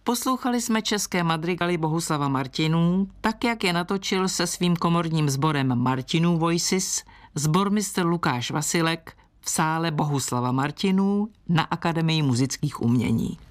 Poslouchali jsme české madrigaly Bohuslava Martinů, tak jak je natočil se svým komorním sborem Martinů Voices sbormistr Lukáš Vasilek v sále Bohuslava Martinů na Akademii muzických umění.